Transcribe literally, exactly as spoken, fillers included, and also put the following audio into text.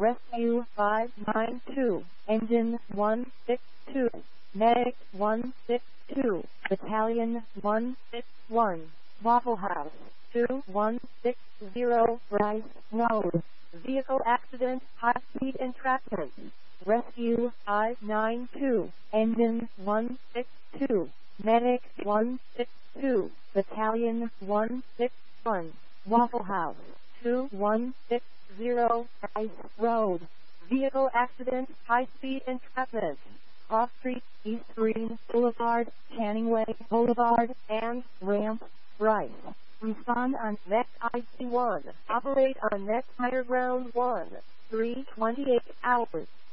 Rescue five nine two, Engine one six two, Medic one six two, Battalion one six one, Waffle House two one six zero, Rice Road. Vehicle accident, high-speed entrapment. Rescue five nine two, Engine one six two, Medic one six two, Battalion one six one, Waffle House two one six zero, Rice Road. Vehicle accident, high-speed entrapment. Cross Street, East Green Boulevard, Canning Way Boulevard, and Ramp, Rice. Respond on Next I C one. Operate on Next Higher Ground one. three twenty-eight hours.